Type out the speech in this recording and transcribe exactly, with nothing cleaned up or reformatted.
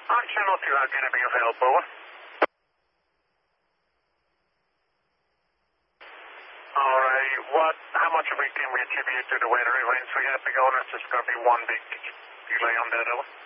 On channel two, how can I be of help, over? Alright, what, how much of it can we attribute to the weather events we have to go on? It's just going to be one big delay on that, over.